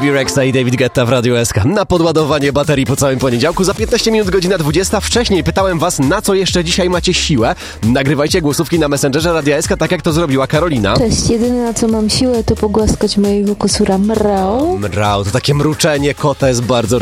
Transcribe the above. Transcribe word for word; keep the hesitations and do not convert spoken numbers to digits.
Bibi Rexa i David Guetta w Radiu S K. Na podładowanie baterii po całym poniedziałku. Za piętnaście minut godzina dwudziesta. Wcześniej pytałem was, na co jeszcze dzisiaj macie siłę. Nagrywajcie głosówki na Messengerze Radia S K, tak jak to zrobiła Karolina. Cześć, jedyne na co mam siłę to pogłaskać mojego kosura mrał. Mrał, to takie mruczenie kota jest bardzo